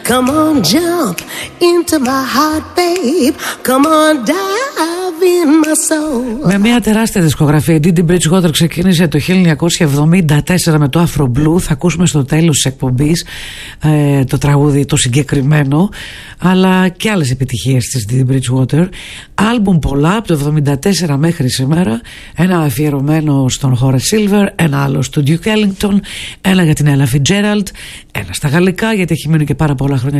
Come on, jump into my heart, babe. Come on, dive in my soul. Με μια τεράστια δισκογραφία, η Didi Bridgewater ξεκίνησε το 1974 με το Afro Blue. Θα ακούσουμε στο τέλος της εκπομπής το τραγούδι το συγκεκριμένο, αλλά και άλλες επιτυχίες της Didi Bridgewater. Άλμπουμ πολλά από το 1974 μέχρι σήμερα. Ένα αφιερωμένο στον Horace Silver, ένα άλλο στο Duke Ellington, ένα για την Ella Fitzgerald, ένα στα γαλλικά γιατί έχει μείνει και πάρα πολλά χρόνια